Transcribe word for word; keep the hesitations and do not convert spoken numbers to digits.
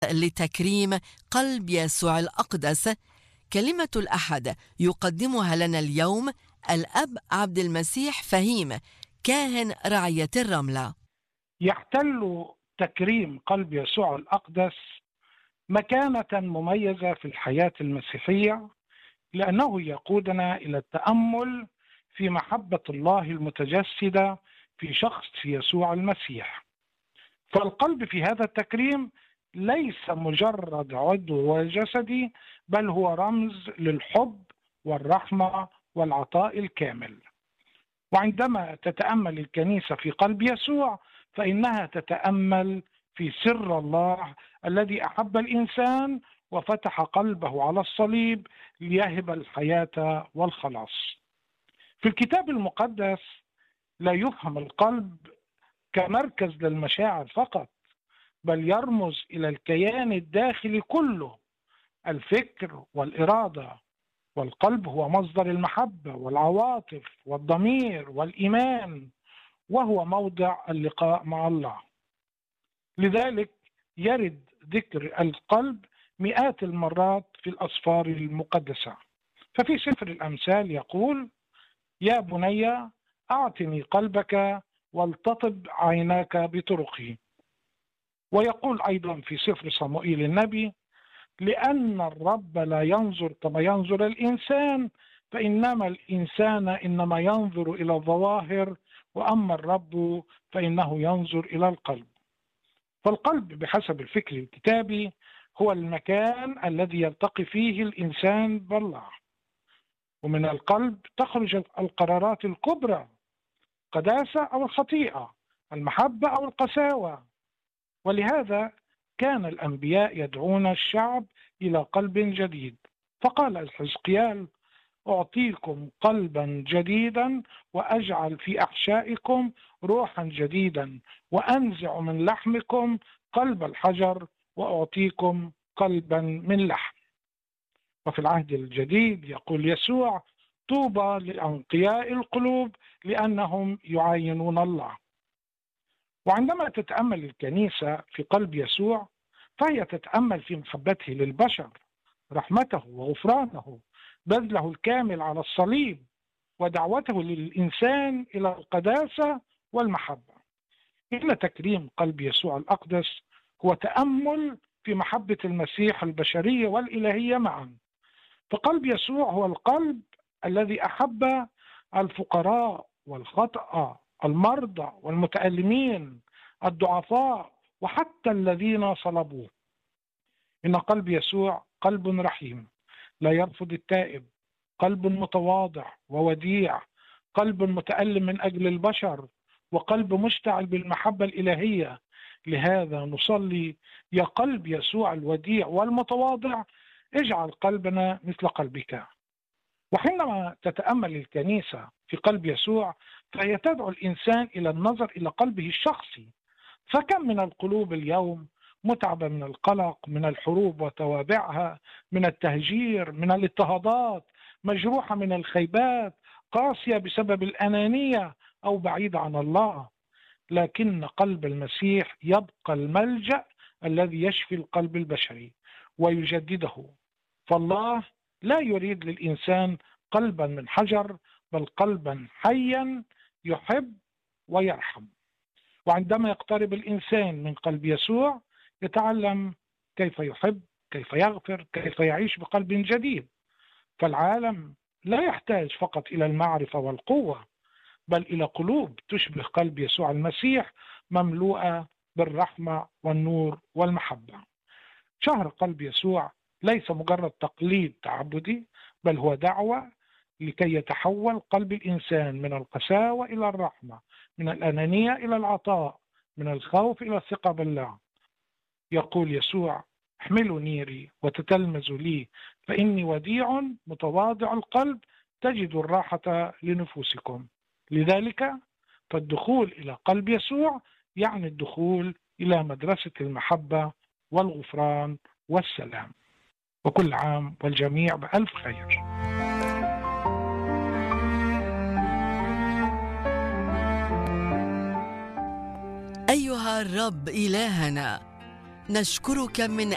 لتكريم قلب يسوع الأقدس، كلمة الأحد يقدمها لنا اليوم الأب عبد المسيح فهيم، كاهن رعية الرملة. يحتل تكريم قلب يسوع الأقدس مكانة مميزة في الحياة المسيحية، لأنه يقودنا إلى التأمل في محبة الله المتجسدة في شخص يسوع المسيح. فالقلب في هذا التكريم ليس مجرد عضو جسدي، بل هو رمز للحب والرحمة والعطاء الكامل. وعندما تتأمل الكنيسة في قلب يسوع فإنها تتأمل في سر الله الذي أحب الإنسان وفتح قلبه على الصليب ليهب الحياة والخلاص. في الكتاب المقدس لا يفهم القلب كمركز للمشاعر فقط، بل يرمز إلى الكيان الداخلي كله، الفكر والإرادة. والقلب هو مصدر المحبة والعواطف والضمير والإيمان، وهو موضع اللقاء مع الله. لذلك يرد ذكر القلب مئات المرات في الأسفار المقدسة. ففي سفر الأمثال يقول: يا بني أعطني قلبك والتطب عيناك بطرقي. ويقول أيضا في سفر صموئيل النبي: لأن الرب لا ينظر كما ينظر الإنسان، فإنما الإنسان إنما ينظر إلى الظواهر، وأما الرب فإنه ينظر إلى القلب. فالقلب بحسب الفكر الكتابي هو المكان الذي يلتقي فيه الإنسان بالله، ومن القلب تخرج القرارات الكبرى: القداسة أو الخطيئة، المحبة أو القساوة. ولهذا كان الأنبياء يدعون الشعب إلى قلب جديد، فقال حزقيال: أعطيكم قلبا جديدا وأجعل في أحشائكم روحا جديدا وأنزع من لحمكم قلب الحجر وأعطيكم قلبا من لحم. وفي العهد الجديد يقول يسوع: طوبى لأنقياء القلوب لأنهم يعاينون الله. وعندما تتأمل الكنيسة في قلب يسوع فهي تتأمل في محبته للبشر، رحمته وغفرانه، بذله الكامل على الصليب، ودعوته للإنسان إلى القداسة والمحبة. إن تكريم قلب يسوع الأقدس هو تأمل في محبة المسيح البشرية والإلهية معا. فقلب يسوع هو القلب الذي أحب الفقراء والخطأ، المرضى والمتألمين، الضعفاء، وحتى الذين صلبوه. إن قلب يسوع قلب رحيم لا يرفض التائب، قلب متواضع ووديع، قلب متألم من أجل البشر، وقلب مشتعل بالمحبة الإلهية. لهذا نصلي: يا قلب يسوع الوديع والمتواضع اجعل قلبنا مثل قلبك. وحينما تتأمل الكنيسة في قلب يسوع فهي تدعو الإنسان إلى النظر إلى قلبه الشخصي. فكم من القلوب اليوم متعبة من القلق، من الحروب وتوابعها، من التهجير، من الاضطهادات، مجروحة من الخيبات، قاسية بسبب الأنانية أو بعيدة عن الله. لكن قلب المسيح يبقى الملجأ الذي يشفي القلب البشري ويجدده. فالله لا يريد للإنسان قلبا من حجر، بل قلبا حيا يحب ويرحم. وعندما يقترب الإنسان من قلب يسوع يتعلم كيف يحب، كيف يغفر، كيف يعيش بقلب جديد. فالعالم لا يحتاج فقط إلى المعرفة والقوة، بل إلى قلوب تشبه قلب يسوع المسيح، مملوءة بالرحمة والنور والمحبة. شهر قلب يسوع ليس مجرد تقليد تعبدي، بل هو دعوة لكي يتحول قلب الإنسان من القساوة إلى الرحمة، من الأنانية إلى العطاء، من الخوف إلى الثقة بالله. يقول يسوع: احملوا نيري وتتلمذوا لي فإني وديع متواضع القلب تجدوا الراحة لنفوسكم. لذلك فالدخول إلى قلب يسوع يعني الدخول إلى مدرسة المحبة والغفران والسلام. وكل عام والجميع بألف خير. أيها الرب إلهنا، نشكرك من